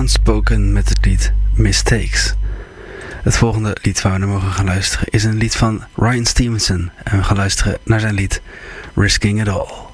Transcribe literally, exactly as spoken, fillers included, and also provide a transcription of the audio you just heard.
Unspoken met het lied Mistakes. Het volgende lied waar we naar mogen gaan luisteren is een lied van Ryan Stevenson. En we gaan luisteren naar zijn lied Risking It All.